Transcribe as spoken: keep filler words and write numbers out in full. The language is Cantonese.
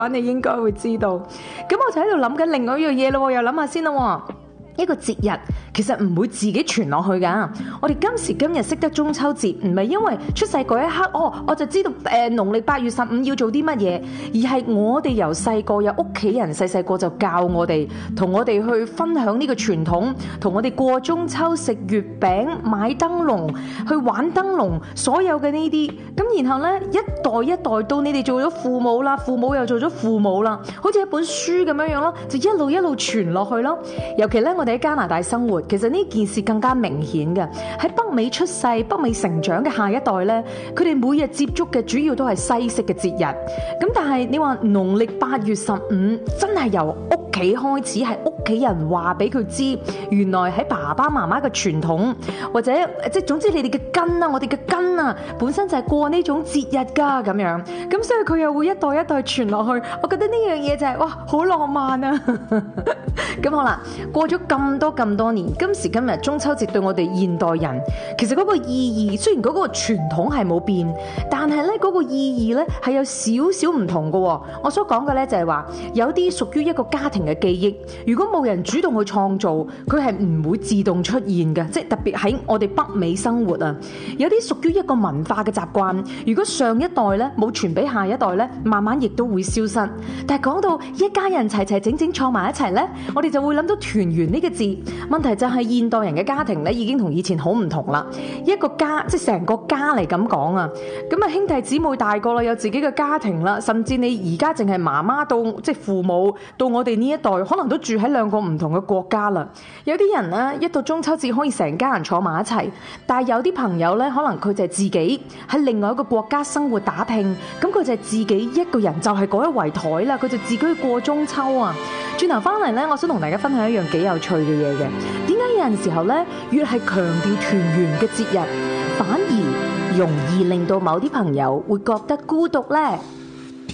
你應該會知道。咁我就喺度諗緊另外一樣嘢咯，又諗下先啦。一個節日其實唔會自己傳落去㗎。我哋今時今日識得中秋節，唔係因為出世嗰一刻，哦，我就知道誒農曆八月十五要做啲乜嘢，而係我哋由細個有屋企人細細個就教我哋，同我哋去分享呢個傳統，同我哋過中秋食月餅、買燈籠、去玩燈籠，所有嘅呢啲。咁然後呢，一代一代到你哋做咗父母啦，父母又做咗父母啦，好似一本書咁樣樣咯，就一路一路傳落去咯。尤其呢，我哋喺加拿大生活，其實呢件事更加明顯嘅。喺北美出世、北美成長嘅下一代呢，佢哋每日接觸嘅主要都係西式嘅節日。咁但係你話農曆八月十五真係由屋企開始，係屋企人話俾佢知，原來喺爸爸媽媽嘅傳統，或者即係總之你哋嘅根啊，我哋嘅根啊，本身就係過呢種節日㗎咁樣。咁所以佢又會一代一代傳落去。我覺得呢樣嘢就係、是、哇，好浪漫啊！咁好啦，過咗咁多咁多年，今時今日中秋節對我哋現代人，其實嗰個意義雖然嗰個傳統係冇變，但係咧嗰個意義咧係有少少唔同嘅。我所講嘅咧就係話，有啲屬於一個家庭嘅記憶，如果冇人主動去創造，佢係唔會自動出現嘅，即係特別喺我哋北美生活啊。有啲屬於一個文化嘅習慣，如果上一代咧冇傳俾下一代咧，慢慢亦都會消失。但係講到一家人齊齊整整坐埋一齊咧，我哋就會諗到團圓呢個字。問題就係現代人嘅家庭咧，已經同以前好唔同啦。一個家即係成個家嚟咁講啊，咁啊兄弟姊妹大個啦，有自己嘅家庭啦，甚至你而家淨係媽媽到即係父母到我哋呢一代，可能都住喺兩個唔同嘅國家啦。有啲人呢，一到中秋節可以成家人坐埋一齊，但係有啲朋友呢，可能佢就係自己喺另外一個國家生活打拼，咁佢就係自己一個人就係嗰一圍台啦，佢就自己去過中秋啊。轉頭翻嚟呢，我想同大家分享一樣幾有趣嘅嘢嘅。點解有陣時候呢，越係強調團圓嘅節日，反而容易令到某啲朋友會覺得孤獨呢？